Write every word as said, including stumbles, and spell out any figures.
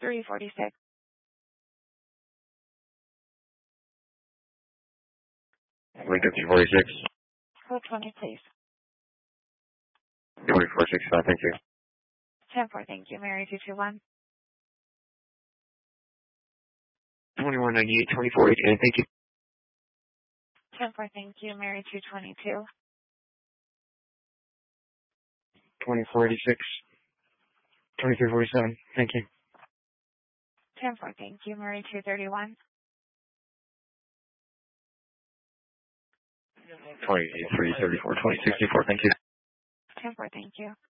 three forty-six. Lincoln three forty-six. Code twenty, please. three forty-six, uh, thank you. ten four, thank you. Mary two two one. twenty-one ninety-eight, twenty-four eighty-nine, thank you. ten four, thank you. Mary two twenty-two. twenty-four eighty-six, twenty-three forty-seven, thank you. ten four, thank you. Mary two thirty-one. twenty-three thirty-four, twenty sixty-four, thank you. ten four, thank you.